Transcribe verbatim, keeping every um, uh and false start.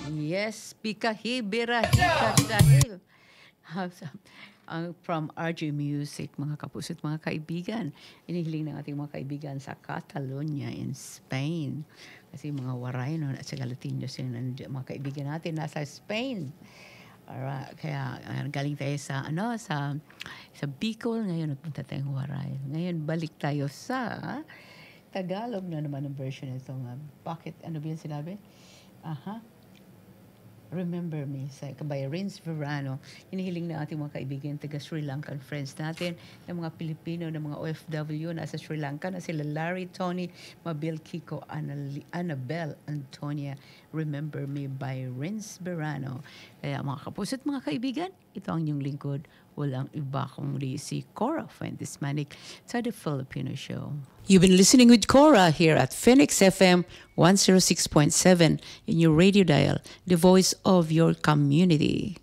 Yes, pikahibirahikatahil. Ang from R J Music, mga kapuso't mga kaibigan. Inihiling ng ating mga kaibigan sa Catalonia in Spain. Kasi mga waray no, at sa Galatinos yun, mga kaibigan natin nasa Spain. Alright, kaya uh, galing tayo sa ano sa sa Bicol, ngayon nagpunta tayong Waray. Ngayon balik tayo sa Tagalog na naman ang version nitong uh, bakit ano ba 'yung sinabi? Aha. Remember Me sa by Renz Verano. Hinihiling na ating mga kaibigan taga Sri Lankan friends natin, ng mga Pilipino, ng mga O F W nasa Sri Lanka na sila Larry, Tony, Mabel, Kiko, Annali, Annabel, Antonia. Remember Me by Renz Verano. Kaya mga kapuso't mga kaibigan, ito ang inyong lingkod. Walang iba kundi si Cora Fuentes Manic sa The Filipino Show. You've been listening with Cora here at Phoenix F M one oh six point seven in your radio dial, the voice of your community.